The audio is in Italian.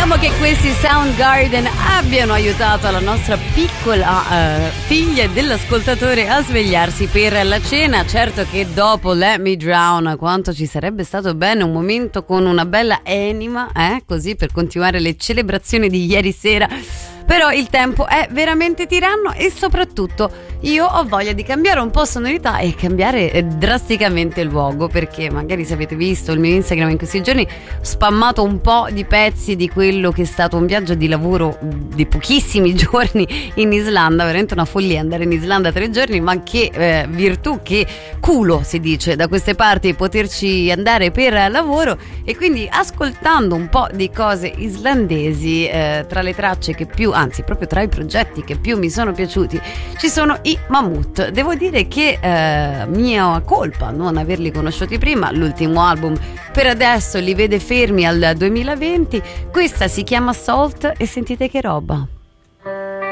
Speriamo che questi Soundgarden abbiano aiutato la nostra piccola figlia dell'ascoltatore a svegliarsi per la cena. Certo che dopo Let Me Drown quanto ci sarebbe stato bene un momento con una bella anima, così per continuare le celebrazioni di ieri sera. Però il tempo è veramente tiranno e soprattutto io ho voglia di cambiare un po' sonorità e cambiare drasticamente il luogo, perché magari se avete visto il mio Instagram in questi giorni ho spammato un po' di pezzi di quello che è stato un viaggio di lavoro di pochissimi giorni in Islanda, veramente una follia andare in Islanda 3 giorni, ma che virtù, che culo si dice da queste parti poterci andare per lavoro. E quindi ascoltando un po' di cose islandesi, tra le tracce che più, anzi proprio tra i progetti che più mi sono piaciuti ci sono i Mammut. Devo dire che mia colpa non averli conosciuti prima, l'ultimo album per adesso li vede fermi al 2020. Questa si chiama Salt e sentite che roba.